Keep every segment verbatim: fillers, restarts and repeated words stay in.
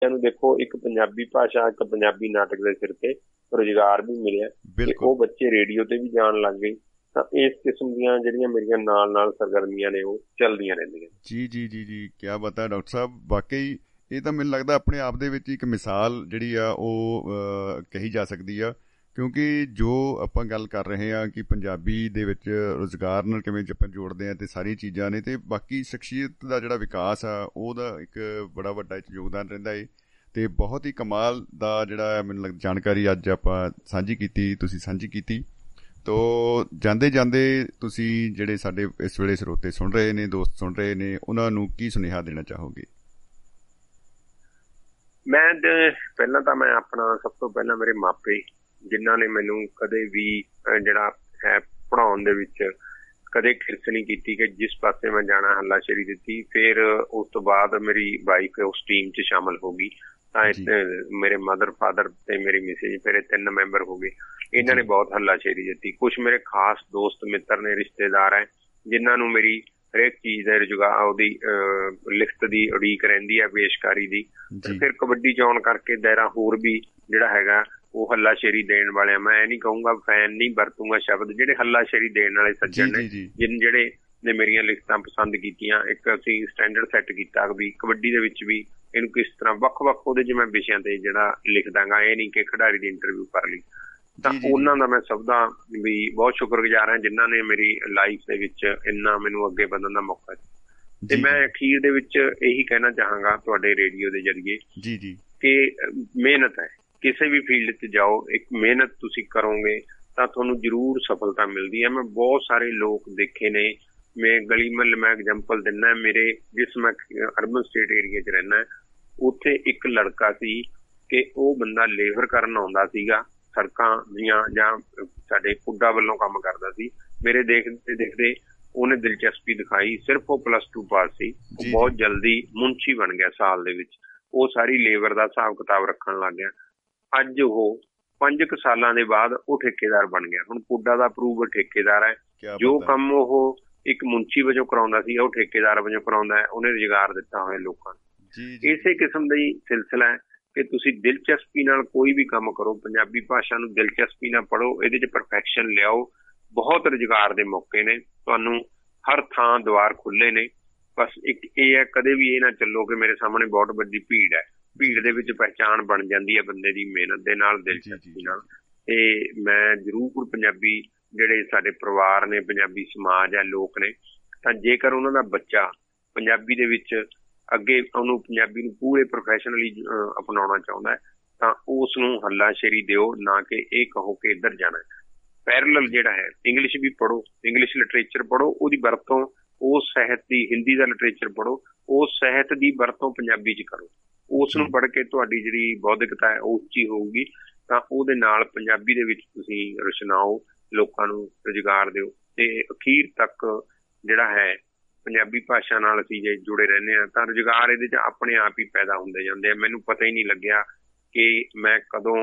ਨੂੰ ਦੇਖੋ ਇੱਕ ਪੰਜਾਬੀ ਭਾਸ਼ਾ, ਇੱਕ ਪੰਜਾਬੀ ਨਾਟਕ ਦੇ ਸਿਰ ਤੇ ਰੁਜ਼ਗਾਰ ਵੀ ਮਿਲਿਆ ਤੇ ਉਹ ਬੱਚੇ ਰੇਡੀਓ ਤੇ ਵੀ ਜਾਣ ਲੱਗ ਗਏ। ਤਾਂ ਇਸ ਕਿਸਮ ਦੀਆਂ ਜਿਹੜੀਆਂ ਮੇਰੀਆਂ ਨਾਲ ਨਾਲ ਸਰਗਰਮੀਆਂ ਨੇ ਉਹ ਚੱਲਦੀਆਂ ਰਹਿੰਦੀਆਂ। ਜੀ ਜੀ ਜੀ ਜੀ ਕਿਆ ਬਾਤ ਹੈ ਡਾਕਟਰ ਸਾਹਿਬ। ਵਾਕਈ ਇਹ ਤਾਂ ਮੈਨੂੰ ਲੱਗਦਾ ਆਪਣੇ ਆਪ ਦੇ ਵਿੱਚ ਇੱਕ ਮਿਸਾਲ ਜਿਹੜੀ ਆ ਉਹ ਕਹੀ ਜਾ ਸਕਦੀ ਆ, ਕਿਉਂਕਿ ਜੋ ਆਪਾਂ ਗੱਲ ਕਰ ਰਹੇ ਹਾਂ ਕਿ ਪੰਜਾਬੀ ਦੇ ਵਿੱਚ ਰੁਜ਼ਗਾਰ ਨਾਲ ਕਿਵੇਂ ਆਪਾਂ ਜੋੜਦੇ ਹਾਂ ਅਤੇ ਸਾਰੀਆਂ ਚੀਜ਼ਾਂ ਨੇ, ਅਤੇ ਬਾਕੀ ਸ਼ਖਸੀਅਤ ਦਾ ਜਿਹੜਾ ਵਿਕਾਸ ਆ ਉਹਦਾ ਇੱਕ ਬੜਾ ਵੱਡਾ ਯੋਗਦਾਨ ਰਹਿੰਦਾ ਹੈ। ਅਤੇ ਬਹੁਤ ਹੀ ਕਮਾਲ ਦਾ ਜਿਹੜਾ ਮੈਨੂੰ ਲੱਗਦਾ ਜਾਣਕਾਰੀ ਅੱਜ ਆਪਾਂ ਸਾਂਝੀ ਕੀਤੀ, ਤੁਸੀਂ ਸਾਂਝੀ ਕੀਤੀ। ਤੋ ਜਾਂਦੇ ਜਾਂਦੇ ਤੁਸੀਂ ਜਿਹੜੇ ਸਾਡੇ ਇਸ ਵੇਲੇ ਸਰੋਤੇ ਸੁਣ ਰਹੇ ਨੇ, ਦੋਸਤ ਸੁਣ ਰਹੇ ਨੇ, ਉਹਨਾਂ ਨੂੰ ਕੀ ਸੁਨੇਹਾ ਦੇਣਾ ਚਾਹੋਗੇ? ਮੈਂ ਪਹਿਲਾਂ ਤਾਂ ਮੈਂ ਆਪਣਾ ਸਭ ਤੋਂ ਪਹਿਲਾਂ ਮੇਰੇ ਮਾਪੇ ਜਿਨ੍ਹਾਂ ਨੇ ਮੈਨੂੰ ਕਦੇ ਵੀ ਜਿਹੜਾ ਹੈ ਪੜ੍ਹਾਉਣ ਦੇ ਵਿੱਚ ਕਦੇ ਖਿਰਸ ਨਹੀਂ ਕੀਤੀ ਕਿ ਜਿਸ ਪਾਸੇ ਮੈਂ ਜਾਣਾ ਹੱਲਾਸ਼ੇਰੀ ਦਿੱਤੀ। ਫਿਰ ਉਸ ਤੋਂ ਬਾਅਦ ਮੇਰੀ ਵਾਈਫ ਉਸ ਟੀਮ 'ਚ ਸ਼ਾਮਲ ਹੋ ਗਈ, ਤਾਂ ਮੇਰੇ ਮਦਰ ਫਾਦਰ ਤੇ ਮੇਰੀ ਮਿਸੇਜ, ਫਿਰ ਇਹ ਤਿੰਨ ਮੈਂਬਰ ਹੋ ਗਏ। ਇਹਨਾਂ ਨੇ ਬਹੁਤ ਹੱਲਾਸ਼ੇਰੀ ਦਿੱਤੀ। ਕੁਛ ਮੇਰੇ ਖਾਸ ਦੋਸਤ ਮਿੱਤਰ ਨੇ, ਰਿਸ਼ਤੇਦਾਰ ਹੈ, ਜਿਨ੍ਹਾਂ ਨੂੰ ਮੇਰੀ ਹਰੇਕ ਚੀਜ਼ ਦਾ ਰੁਜ਼ਗਾਰ ਉਹਦੀ ਲਿਖਤ ਦੀ ਉਡੀਕ ਰਹਿੰਦੀ ਹੈ, ਪੇਸ਼ਕਾਰੀ ਦੀ। ਫਿਰ ਕਬੱਡੀ 'ਚ ਆਉਣ ਕਰਕੇ ਦਾਇਰਾ ਹੋਰ ਵੀ ਜਿਹੜਾ ਹੈਗਾ ਉਹ ਹੱਲਾਸ਼ੇਰੀ ਦੇਣ ਵਾਲਿਆਂ, ਮੈਂ ਇਹ ਨਹੀਂ ਕਹੂੰਗਾ ਫੈਨ ਨਹੀਂ ਵਰਤੂੰਗਾ ਸ਼ਬਦ, ਜਿਹੜੇ ਹੱਲਾਸ਼ੇਰੀ ਦੇਣ ਵਾਲੇ ਸੱਜਣ ਨੇ, ਜਿਨ ਜਿਹੜੇ ਨੇ ਮੇਰੀਆਂ ਲਿਖਤਾਂ ਪਸੰਦ ਕੀਤੀਆਂ। ਇੱਕ ਅਸੀਂ ਸਟੈਂਡਰਡ ਸੈੱਟ ਕੀਤਾ ਵੀ ਕਬੱਡੀ ਦੇ ਵਿੱਚ ਵੀ ਇਹਨੂੰ ਕਿਸ ਤਰ੍ਹਾਂ ਵੱਖ ਵੱਖ ਉਹਦੇ 'ਚ ਮੈਂ ਵਿਸ਼ਿਆਂ ਤੇ ਜਿਹੜਾ ਲਿਖਦਾ ਗਾ, ਇਹ ਨਹੀਂ ਕਿ ਖਿਡਾਰੀ ਦੀ ਇੰਟਰਵਿਊ ਕਰ ਲਈ। ਤਾਂ ਉਹਨਾਂ ਦਾ ਮੈਂ ਸਭ ਦਾ ਵੀ ਬਹੁਤ ਸ਼ੁਕਰਗੁਜ਼ਾਰ ਹਾਂ ਜਿਨ੍ਹਾਂ ਨੇ ਮੇਰੀ ਲਾਈਫ ਦੇ ਵਿੱਚ ਇੰਨਾ ਮੈਨੂੰ ਅੱਗੇ ਵਧਣ ਦਾ ਮੌਕਾ ਦਿੱਤਾ। ਤੇ ਮੈਂ ਅਖੀਰ ਦੇ ਵਿੱਚ ਇਹੀ ਕਹਿਣਾ ਚਾਹਾਂਗਾ ਤੁਹਾਡੇ ਰੇਡੀਓ ਦੇ ਜ਼ਰੀਏ ਕਿ ਮਿਹਨਤ ਹੈ, ਕਿਸੇ ਵੀ ਫੀਲਡ 'ਚ ਜਾਓ, ਇੱਕ ਮਿਹਨਤ ਤੁਸੀਂ ਕਰੋਗੇ ਤਾਂ ਤੁਹਾਨੂੰ ਜ਼ਰੂਰ ਸਫਲਤਾ ਮਿਲਦੀ ਹੈ। ਮੈਂ ਬਹੁਤ ਸਾਰੇ ਲੋਕ ਦੇਖੇ ਨੇ, ਮੈਂ ਗਲੀ ਮਹੱਲੇ ਮੈਂ ਐਗਜ਼ਾਮਪਲ ਦਿੰਦਾ, ਮੇਰੇ ਜਿਸ ਮੈਂ ਅਰਬਨ ਸਟੇਟ ਏਰੀਏ 'ਚ ਰਹਿੰਦਾ, ਉੱਥੇ ਇੱਕ ਲੜਕਾ ਸੀ ਕਿ ਉਹ ਬੰਦਾ ਲੇਬਰ ਕਰਨ ਆਉਂਦਾ ਸੀਗਾ ਸੜਕਾਂ ਦੀਆਂ, ਜਾਂ ਸਾਡੇ ਪੁੱਡਾ ਵੱਲੋਂ ਕੰਮ ਕਰਦਾ ਸੀ। ਮੇਰੇ ਦੇਖਦੇ ਦੇਖਦੇ ਉਹਨੇ ਦਿਲਚਸਪੀ ਦਿਖਾਈ, ਸਿਰਫ ਉਹ ਪਲੱਸ ਟੂ ਪਾਸ ਸੀ, ਬਹੁਤ ਜਲਦੀ ਮੁਨਸ਼ੀ ਬਣ ਗਿਆ ਸਾਲ ਦੇ ਵਿੱਚ। ਉਹ ਸਾਰੀ ਲੇਬਰ ਦਾ ਹਿਸਾਬ ਕਿਤਾਬ ਰੱਖਣ ਲੱਗ ਗਿਆ। ਅੱਜ ਉਹ ਪੰਜ ਕੁ ਸਾਲਾਂ ਦੇ ਬਾਅਦ ਉਹ ਠੇਕੇਦਾਰ ਬਣ ਗਿਆ। ਹੁਣ ਪੁੱਡਾ ਦਾ ਅਪਰੂਵਲ ਠੇਕੇਦਾਰ ਹੈ। ਜੋ ਕੰਮ ਉਹ ਇੱਕ ਮੁਨਸ਼ੀ ਵਜੋਂ ਕਰਾਉਂਦਾ ਸੀ ਉਹ ਠੇਕੇਦਾਰ ਵਜੋਂ ਕਰਾਉਂਦਾ ਹੈ। ਉਹਨੇ ਰੁਜ਼ਗਾਰ ਦਿੱਤਾ ਹੋਇਆ ਲੋਕਾਂ ਨੂੰ। ਇਸੇ ਕਿਸਮ ਦਾ ਹੀ ਸਿਲਸਿਲਾ ਹੈ ਕਿ ਤੁਸੀਂ ਦਿਲਚਸਪੀ ਨਾਲ ਕੋਈ ਵੀ ਕੰਮ ਕਰੋ, ਪੰਜਾਬੀ ਭਾਸ਼ਾ ਨੂੰ ਦਿਲਚਸਪੀ ਨਾਲ ਪੜ੍ਹੋ, ਇਹਦੇ 'ਚ ਪਰਫੈਕਸ਼ਨ ਲਿਆਓ। ਬਹੁਤ ਰੁਜ਼ਗਾਰ ਦੇ ਮੌਕੇ ਨੇ, ਤੁਹਾਨੂੰ ਹਰ ਥਾਂ ਦੁਆਰ ਖੁੱਲ੍ਹੇ ਨੇ। ਬਸ ਇੱਕ ਇਹ ਹੈ, ਕਦੇ ਵੀ ਇਹ ਨਾ ਚੱਲੋ ਕਿ ਮੇਰੇ ਸਾਹਮਣੇ ਬਹੁਤ ਵੱਡੀ ਭੀੜ ਹੈ। ਭੀੜ ਦੇ ਵਿੱਚ ਪਹਿਚਾਣ ਬਣ ਜਾਂਦੀ ਹੈ ਬੰਦੇ ਦੀ ਮਿਹਨਤ ਦੇ ਨਾਲ, ਦਿਲਚਸਪੀ ਨਾਲ। ਤੇ ਮੈਂ ਜ਼ਰੂਰ ਪੰਜਾਬੀ ਜਿਹੜੇ ਸਾਡੇ ਪਰਿਵਾਰ ਨੇ, ਪੰਜਾਬੀ ਸਮਾਜ ਹੈ, ਲੋਕ ਨੇ, ਤਾਂ ਜੇਕਰ ਉਹਨਾਂ ਦਾ ਬੱਚਾ ਪੰਜਾਬੀ ਦੇ ਵਿੱਚ ਅੱਗੇ ਉਹਨੂੰ ਪੰਜਾਬੀ ਨੂੰ ਪੂਰੇ ਪ੍ਰੋਫੈਸ਼ਨਲੀ ਅਪਣਾਉਣਾ ਚਾਹੁੰਦਾ ਹੈ ਤਾਂ ਉਸ ਨੂੰ ਹੱਲਾਸ਼ੇਰੀ ਦਿਓ, ਨਾ ਕਿ ਇਹ ਕਹੋ ਕਿ ਇੱਧਰ ਜਾਣਾ। ਪੈਰਲਲ ਜਿਹੜਾ ਹੈ, ਇੰਗਲਿਸ਼ ਵੀ ਪੜ੍ਹੋ, ਇੰਗਲਿਸ਼ ਲਿਟਰੇਚਰ ਪੜ੍ਹੋ, ਉਹਦੀ ਵਰਤੋਂ ਉਸ ਸਾਹਿਤ ਦੀ, ਹਿੰਦੀ ਦਾ ਲਿਟਰੇਚਰ ਪੜ੍ਹੋ, ਉਸ ਸਾਹਿਤ ਦੀ ਵਰਤੋਂ ਪੰਜਾਬੀ 'ਚ ਕਰੋ। ਉਸ ਨੂੰ ਪੜ੍ਹ ਕੇ ਤੁਹਾਡੀ ਜਿਹੜੀ ਬੌਧਿਕਤਾ ਹੈ ਉਹ ਉੱਚੀ ਹੋਊਗੀ, ਤਾਂ ਉਹਦੇ ਨਾਲ ਪੰਜਾਬੀ ਦੇ ਵਿੱਚ ਤੁਸੀਂ ਰਚਨਾਓ, ਲੋਕਾਂ ਨੂੰ ਰੁਜ਼ਗਾਰ ਦਿਓ। ਤੇ ਅਖੀਰ ਤੱਕ ਜਿਹੜਾ ਹੈ ਪੰਜਾਬੀ ਭਾਸ਼ਾ ਨਾਲ ਅਸੀਂ ਜੇ ਜੁੜੇ ਰਹਿੰਦੇ ਹਾਂ ਤਾਂ ਰੁਜ਼ਗਾਰ ਇਹਦੇ 'ਚ ਆਪਣੇ ਆਪ ਹੀ ਪੈਦਾ ਹੁੰਦੇ ਜਾਂਦੇ ਆ। ਮੈਨੂੰ ਪਤਾ ਹੀ ਨਹੀਂ ਲੱਗਿਆ ਕਿ ਮੈਂ ਕਦੋਂ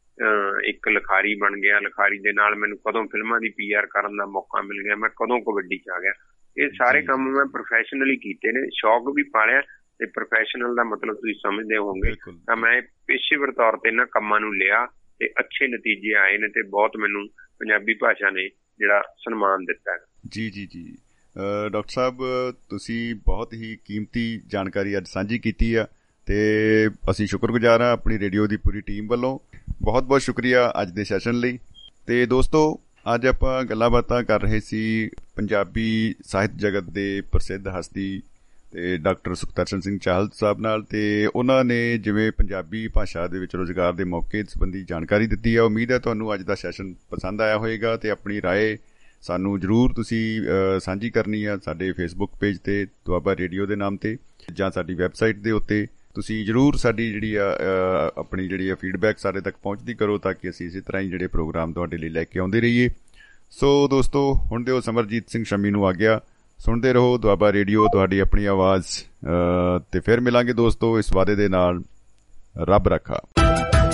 ਇੱਕ ਲਿਖਾਰੀ ਬਣ ਗਿਆ, ਲਿਖਾਰੀ ਦੇ ਨਾਲ ਮੈਨੂੰ ਕਦੋਂ ਫਿਲਮਾਂ ਦੀ ਪੀ ਆਰ ਕਰਨ ਦਾ ਮੌਕਾ ਮਿਲ ਗਿਆ, ਮੈਂ ਕਦੋਂ ਕਬੱਡੀ 'ਚ ਆ ਗਿਆ। ਇਹ ਸਾਰੇ ਕੰਮ ਮੈਂ ਪ੍ਰੋਫੈਸ਼ਨਲੀ ਕੀਤੇ ਨੇ, ਸ਼ੌਕ ਵੀ ਪਾਲਿਆ। ਤੇ ਪ੍ਰੋਫੈਸ਼ਨਲ ਦਾ ਮਤਲਬ ਤੁਸੀਂ ਸਮਝਦੇ ਹੋਵੋਗੇ। ਤਾਂ ਮੈਂ ਪੇਸ਼ੇਵਰ ਤੌਰ ਤੇ ਇਹਨਾਂ ਕੰਮਾਂ ਨੂੰ ਲਿਆ ਤੇ ਅੱਛੇ ਨਤੀਜੇ ਆਏ ਨੇ, ਤੇ ਬਹੁਤ ਮੈਨੂੰ ਪੰਜਾਬੀ ਭਾਸ਼ਾ ਨੇ ਜਿਹੜਾ ਸਨਮਾਨ ਦਿੱਤਾ ਹੈ। ਜੀ ਜੀ ਜੀ ਡਾਕਟਰ ਸਾਹਿਬ, ਤੁਸੀਂ ਬਹੁਤ ਹੀ ਕੀਮਤੀ ਜਾਣਕਾਰੀ ਅੱਜ ਸਾਂਝੀ ਕੀਤੀ ਆ, ਤੇ ਅਸੀਂ ਸ਼ੁਕਰਗੁਜ਼ਾਰ ਹਾਂ ਆਪਣੀ ਰੇਡੀਓ ਦੀ ਪੂਰੀ ਟੀਮ ਵੱਲੋਂ। ਬਹੁਤ ਬਹੁਤ ਸ਼ੁਕਰੀਆ ਅੱਜ ਦੇ ਸੈਸ਼ਨ ਲਈ। ਤੇ ਦੋਸਤੋ, ਅੱਜ ਆਪਾਂ ਗੱਲਾਂ ਬਾਤਾਂ ਕਰ ਰਹੇ ਸੀ ਪੰਜਾਬੀ ਸਾਹਿਤ ਜਗਤ ਦੇ ਪ੍ਰਸਿੱਧ ਹਸਤੀ ਤੇ ਡਾਕਟਰ ਸੁਖਦਰਸ਼ਨ ਸਿੰਘ ਚਾਹਲ ਸਾਹਿਬ ਨਾਲ। ਤੇ ਉਹਨਾਂ ਨੇ ਜਿਵੇਂ ਪੰਜਾਬੀ ਭਾਸ਼ਾ ਦੇ ਵਿੱਚ ਰੁਜ਼ਗਾਰ ਦੇ ਮੌਕੇ ਸੰਬੰਧੀ ਜਾਣਕਾਰੀ ਦਿੱਤੀ ਆ। ਉਮੀਦ ਹੈ ਤੁਹਾਨੂੰ ਅੱਜ ਦਾ ਸੈਸ਼ਨ ਪਸੰਦ ਆਇਆ ਹੋਏਗਾ, ਤੇ ਆਪਣੀ ਰਾਏ ਸਾਨੂੰ ਜ਼ਰੂਰ ਤੁਸੀਂ ਸਾਂਝੀ ਕਰਨੀ ਆ ਸਾਡੇ ਫੇਸਬੁੱਕ ਪੇਜ 'ਤੇ ਦੁਆਬਾ ਰੇਡੀਓ ਦੇ ਨਾਮ 'ਤੇ, ਜਾਂ ਸਾਡੀ ਵੈਬਸਾਈਟ ਦੇ ਉੱਤੇ। ਤੁਸੀਂ ਜ਼ਰੂਰ ਸਾਡੀ ਜਿਹੜੀ ਆ ਆਪਣੀ ਜਿਹੜੀ ਆ ਫੀਡਬੈਕ ਸਾਡੇ ਤੱਕ ਪਹੁੰਚਦੀ ਕਰੋ, ਤਾਂ ਕਿ ਅਸੀਂ ਇਸੇ ਤਰ੍ਹਾਂ ਹੀ ਜਿਹੜੇ ਪ੍ਰੋਗਰਾਮ ਤੁਹਾਡੇ ਲਈ ਲੈ ਕੇ ਆਉਂਦੇ ਰਹੀਏ। ਸੋ ਦੋਸਤੋ, ਹੁਣ ਦਿਓ ਸਮਰਜੀਤ ਸਿੰਘ ਸ਼ਮੀ ਨੂੰ ਆਗਿਆ। ਸੁਣਦੇ ਰਹੋ ਦੁਆਬਾ ਰੇਡੀਓ, ਤੁਹਾਡੀ ਆਪਣੀ ਆਵਾਜ਼। ਤੇ ਫਿਰ ਮਿਲਾਂਗੇ ਦੋਸਤੋ ਇਸ ਵਾਅਦੇ ਦੇ ਨਾਲ। ਰੱਬ ਰੱਖਾ।